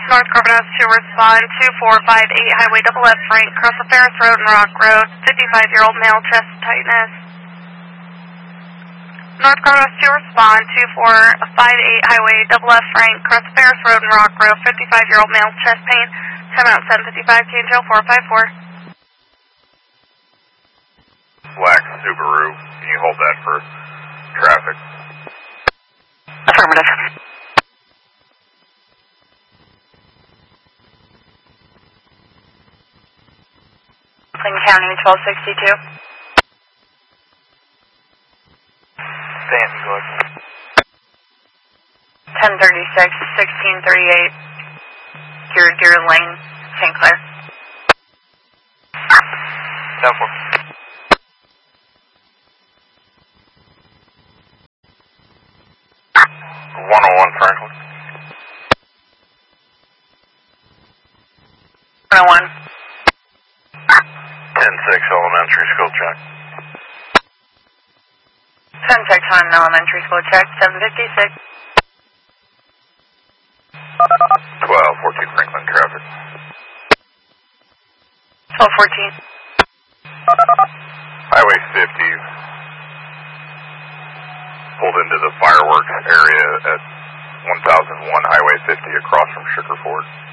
North Carbon 2, respond 2458 Highway Double F Frank, cross the Ferris Road and Rock Road, 55-year-old male, chest tightness. North Carbon 2, respond 2458 Highway Double F Frank, cross the Ferris Road and Rock Road, 55-year-old male, chest pain, time out 755, Angel 454. Black Subaru, can you hold that for traffic? Affirmative. Plain County 1262. Stand, go ahead. 1036, 1638, Deer Lane, St. Clair. 10-4. 101 Franklin. 101. 10-6 elementary school check. 10-6 on elementary school check, 756. 12-14 Franklin traffic. 1214. Highway 50 pulled into the fireworks area at 1001 Highway 50 across from Sugar Ford.